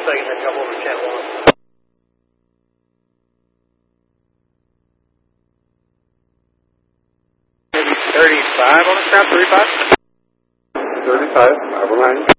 second, then jump over to channel 1. Maybe 35 on the crowd, 35? 35, 5 behind.